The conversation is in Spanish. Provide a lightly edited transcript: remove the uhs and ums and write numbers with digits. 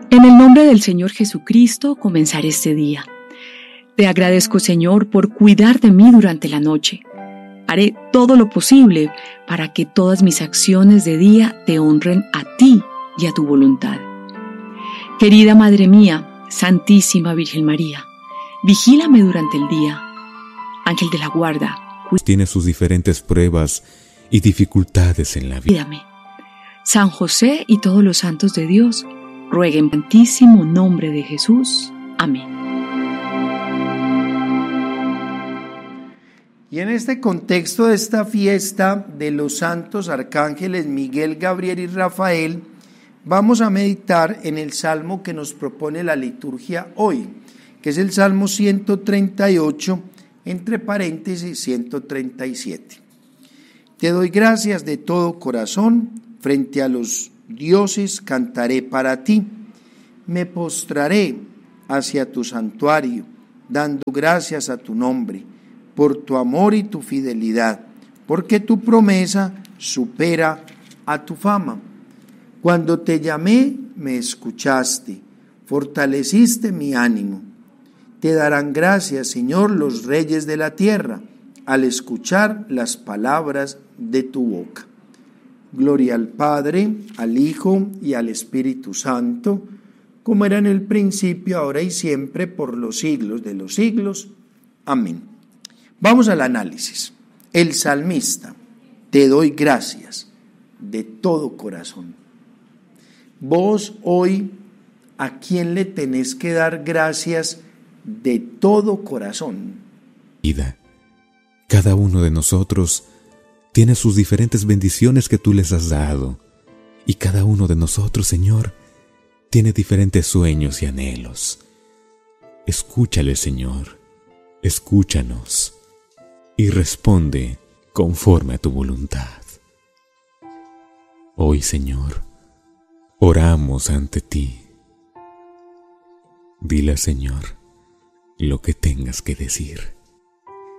En el nombre del Señor Jesucristo comenzaré este día. Te agradezco, Señor, por cuidar de mí durante la noche. Haré todo lo posible para que todas mis acciones de día te honren a ti y a tu voluntad. Querida Madre mía, Santísima Virgen María, vigílame durante el día. Ángel de la guarda, tiene sus diferentes pruebas y dificultades en la vida. cuídame. San José y todos los santos de Dios, rueguen en el santísimo nombre de Jesús. Amén. Y en este contexto de esta fiesta de los santos arcángeles Miguel, Gabriel y Rafael, vamos a meditar en el salmo que nos propone la liturgia hoy, que es el Salmo 138, entre paréntesis 137. Te doy gracias de todo corazón, frente a los dioses cantaré para ti. Me postraré hacia tu santuario, dando gracias a tu nombre, por tu amor y tu fidelidad, porque tu promesa supera a tu fama. Cuando te llamé, me escuchaste, fortaleciste mi ánimo. Te darán gracias, Señor, los reyes de la tierra, al escuchar las palabras de tu boca. Gloria al Padre, al Hijo y al Espíritu Santo, como era en el principio, ahora y siempre, por los siglos de los siglos. Amén. Vamos al análisis. El salmista, te doy gracias de todo corazón. Vos hoy, ¿a quién le tenés que dar gracias de todo corazón? Cada uno de nosotros tiene sus diferentes bendiciones que tú les has dado. Y cada uno de nosotros, Señor, tiene diferentes sueños y anhelos. Escúchale, Señor. Escúchanos. Y responde conforme a tu voluntad. Hoy, Señor, oramos ante ti. Dile, Señor, lo que tengas que decir.